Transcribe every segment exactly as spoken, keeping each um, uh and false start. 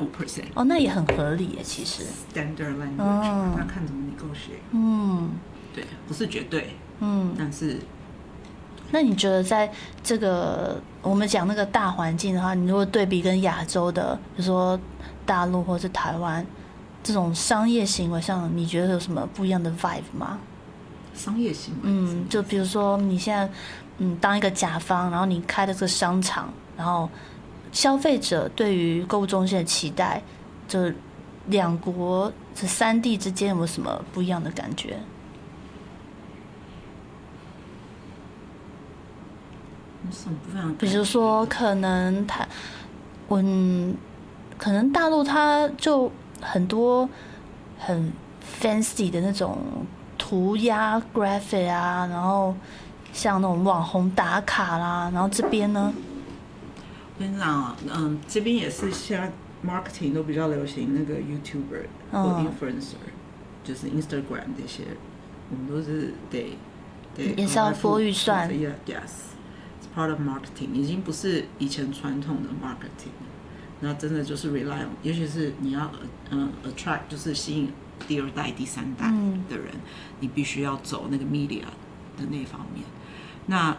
五 percent。 哦，那也很合理耶，其实。 Standard language， 嗯， 那看怎么 negotiate。 嗯， 对，不是绝对， 嗯， 但是。 那你觉得在这个我们讲那个大环境的话，你如果对比跟亚洲的，比如说大陆或是台湾这种商业行为上，你觉得有什么不一样的 vibe 吗？ 商业行为， 嗯，就比如说你现在嗯当一个甲方，然后你开的这个商场，然后消费者对于购物中心的期待，这两国这三地之间有没有什么不一样的感觉？比如说，可能他，嗯，可能大陆它就很多很 fancy 的那种涂鸦 graphic 啊，然后像那种网红打卡啦，然后这边呢， 我跟你讲啊，嗯，这边也是现在 marketing 都比较流行那个 YouTuber 或 influencer，、嗯、就是 Instagram 这些，我们都是得得也是要拨预算 ，yes。Part of marketing 已经不是以前传统的 marketing， 那真的就是 rely on， 尤其是你要嗯 attract 就是吸引第二代、第三代的人，嗯、你必须要走那个 media 的那方面。那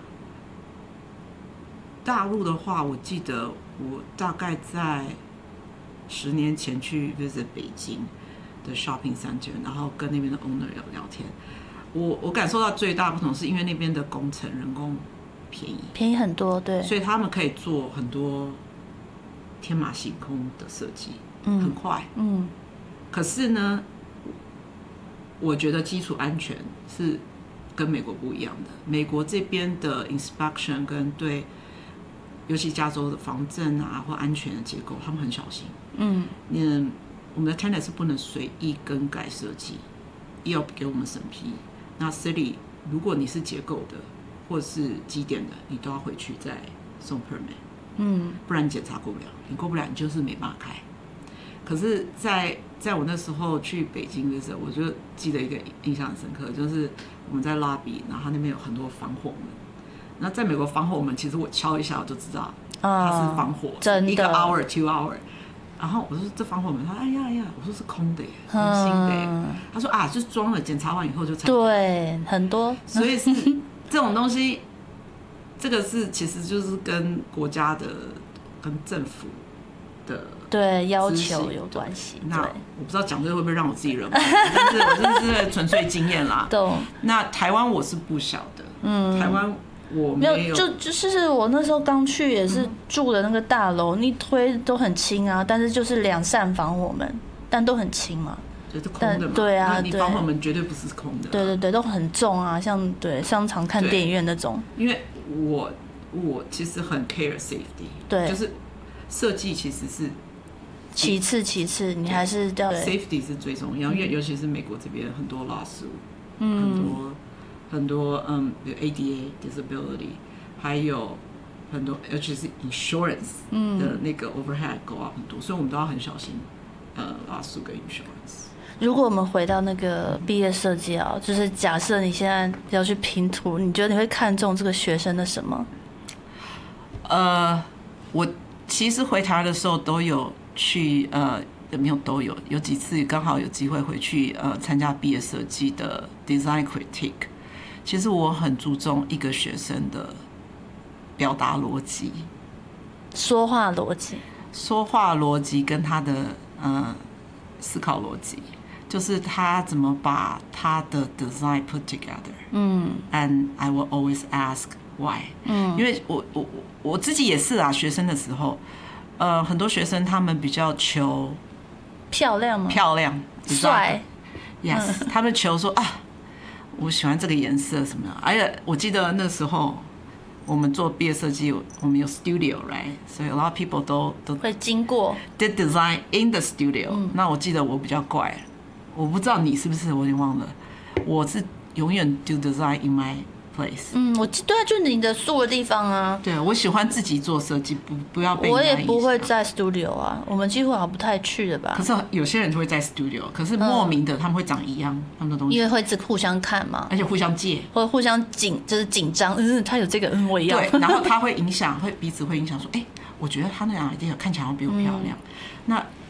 大陆的话，我记得我大概在十年前去 visit 北京的 shopping center， 然后跟那边的 owner 聊聊天，我我感受到最大不同是因为那边的工程人工。便宜， 便宜很多，对， 所以他们可以做很多天马行空的设计， 嗯， 很快， 嗯。 可是呢，我觉得基础安全是跟美国不一样的。美国这边的 inspection 跟对，尤其加州的防震啊或安全的结构，他们很小心。 嗯， 嗯，我们的 tenant 是不能随意更改设计，要给我们审批。那 city 如果你是结构的。或是基点的，你都要回去再送 permit， 嗯， 不然你检查过不了，你过不了，你就是没办法开。可是在，在我那时候去北京的时候，我就记得一个印象很深刻，就是我们在 lobby， 然后他那边有很多防火门。那在美国防火门，其实我敲一下我就知道它是防火， 真的一个 hour two hour。然后我说这防火门，他说哎呀哎呀，我说是空的耶，很新的耶。嗯、他说啊，就是装了，检查完以后就才对，很多， 所以是。这种东西，这个是其实就是跟国家的、跟政府的对要求有关系。 那我不知道讲这个会不会让我自己惹毛，但是我真的是纯粹经验啦。 懂。 那台湾我是不晓得，嗯，台湾我没有，没有就就是我那时候刚去也是住的那个大楼，你推都很轻啊，但是就是两扇防火门，但都很轻嘛。 就是空的嘛， 对啊， 你防火门绝对不是空的、啊， 对对对，都很重啊，像对商场看电影院那种。 因为我我其实很 care safety， 对， 就是设计其实是其次其次，你还是要 safety 是最重要，因为尤其是美国这边很多 lawsuit， 嗯，很多很多嗯 A D A disability， 还有很多尤其是 insurance 的那个 overhead go up 很多，所以我们都要很小心呃 lawsuit 跟 insurance。 如果我们回到那个毕业设计啊，就是假设你现在要去拼图，你觉得你会看重这个学生的什么？ 呃，我其实回台湾的时候都有去，呃，没有都有，有几次刚好有机会回去，呃，参加毕业设计的 design critique。其实我很注重一个学生的表达逻辑， 说话逻辑， 说话逻辑跟他的呃思考逻辑。就是他怎么把他的 design put together， 嗯 ，and I will always ask why， 嗯，因为我我我自己也是啊，学生的时候，呃，很多学生他们比较求漂亮吗？ 漂亮， 帅 ，yes，、嗯、他们求说啊，我喜欢这个颜色什么的，而且我记得那时候我们做毕业设计，我们有 studio，right， 所以 a lot of people 都都会经过 did design in the studio，、嗯、那我记得我比较怪。我不知道你是不是，我有点忘了。我是永远 do design in my place。 嗯，我对啊，就你的住的地方啊。 对，我喜欢自己做设计，不不要被人家影响。 我也不会在 studio 啊，我们几乎好像不太去的吧。 可是有些人就会在 studio， 可是莫名的他们会长一样，他们的东西。 因为会互相看嘛， 而且互相借， 或者互相紧，就是紧张。嗯，他有这个，嗯，我也要。 对，然后他会影响，会彼此会影响，说，哎、欸，我觉得他那样 idea 看起来好像比我漂亮。嗯、那